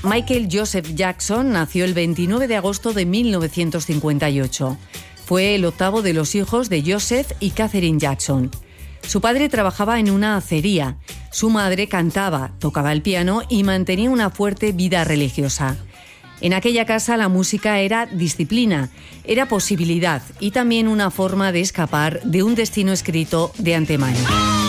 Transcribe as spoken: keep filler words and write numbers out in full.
Michael Joseph Jackson nació el veintinueve de agosto de mil novecientos cincuenta y ocho. Fue el octavo de los hijos de Joseph y Catherine Jackson. Su padre trabajaba en una acería. Su madre cantaba, tocaba el piano y mantenía una fuerte vida religiosa. En aquella casa la música era disciplina, era posibilidad y también una forma de escapar de un destino escrito de antemano.